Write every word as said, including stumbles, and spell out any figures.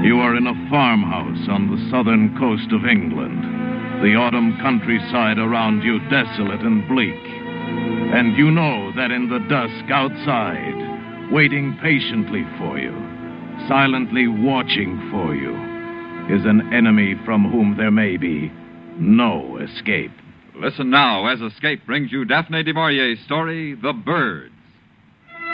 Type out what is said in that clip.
You are in a farmhouse on the southern coast of England, the autumn countryside around you desolate and bleak. And you know that in the dusk outside, waiting patiently for you, silently watching for you, is an enemy from whom there may be no escape. Listen now as Escape brings you Daphne du Maurier's story, The Bird.